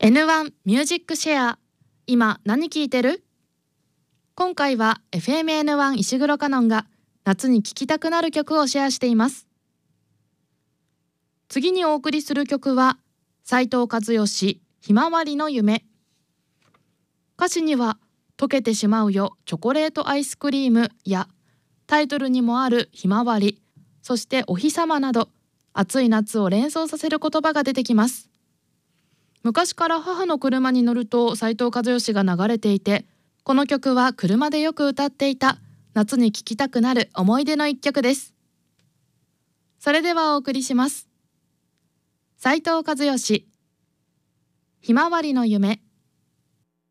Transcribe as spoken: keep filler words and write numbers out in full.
エヌワン ミュージックシェア、今何聴いてる？今回は エフエムエヌワン 石黒カノンが夏に聴きたくなる曲をシェアしています。次にお送りする曲は斉藤和義、ひまわりの夢。歌詞には溶けてしまうよチョコレートアイスクリームやタイトルにもあるひまわり、そしてお日様など暑い夏を連想させる言葉が出てきます。昔から母の車に乗ると斉藤和義が流れていて、この曲は車でよく歌っていた夏に聴きたくなる思い出の一曲です。それではお送りします。斉藤和義、ひまわりの夢。